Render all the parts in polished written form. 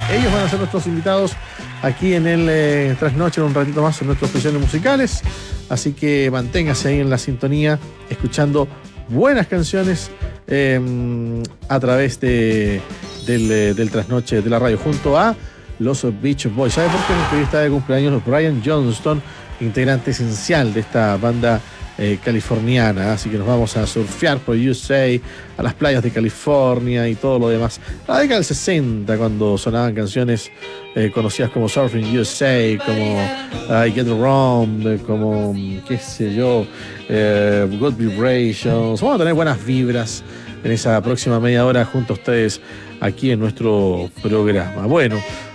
Ellos van a ser nuestros invitados aquí en el Trasnoche en un ratito más en nuestros especiales musicales. Así que manténgase ahí en la sintonía, escuchando buenas canciones a través del Trasnoche de la radio, junto a los Beach Boys. ¿Sabe por qué? En entrevista de cumpleaños Brian Johnston, integrante esencial de esta banda californiana. Así que nos vamos a surfear por USA, a las playas de California y todo lo demás. La década del 60, cuando sonaban canciones conocidas como Surfing USA, como I Get Around, como qué sé yo, Good Vibrations. Vamos a tener buenas vibras en esa próxima media hora junto a ustedes aquí en nuestro programa. Bueno,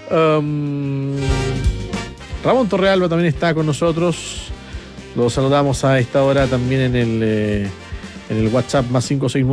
Ramón Torrealba también está con nosotros. Lo saludamos a esta hora también en el WhatsApp más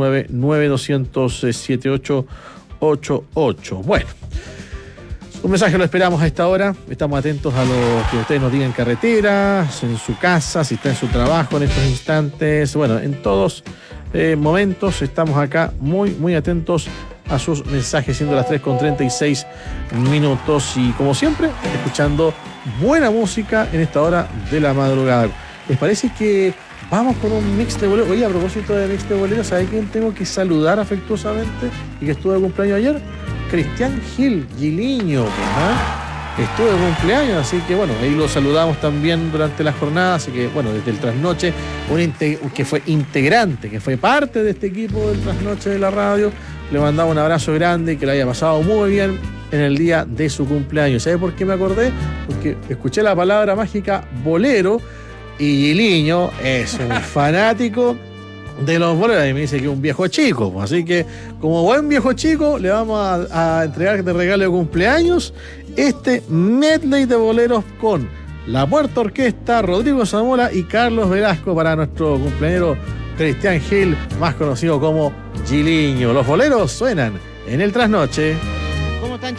569-9200-7888. Bueno, un mensaje lo esperamos a esta hora. Estamos atentos a lo que ustedes nos digan en carretera, en su casa, si está en su trabajo en estos instantes. Bueno, en todos momentos estamos acá muy atentos a sus mensajes, siendo las 3:36 minutos. Y como siempre, escuchando buena música en esta hora de la madrugada. ¿Les parece que vamos con un mix de boleros? Oye, a propósito de mix de boleros, ¿sabe quién tengo que saludar afectuosamente y que estuvo de cumpleaños ayer? Cristian Gil, Giliño, estuvo de cumpleaños, así que bueno, ahí lo saludamos también durante la jornada. Así que bueno, desde el Trasnoche, que fue integrante, que fue parte de este equipo del Trasnoche de la radio, le mandamos un abrazo grande y que lo haya pasado muy bien en el día de su cumpleaños. ¿Sabe por qué me acordé? Porque escuché la palabra mágica bolero y Giliño es un fanático de los boleros y me dice que es un viejo chico. Así que, como buen viejo chico, le vamos a entregar de regalo de cumpleaños este medley de boleros con la Puerta Orquesta, Rodrigo Zamora y Carlos Velasco para nuestro cumpleañero Cristian Gil, más conocido como Giliño. Los boleros suenan en el Trasnoche.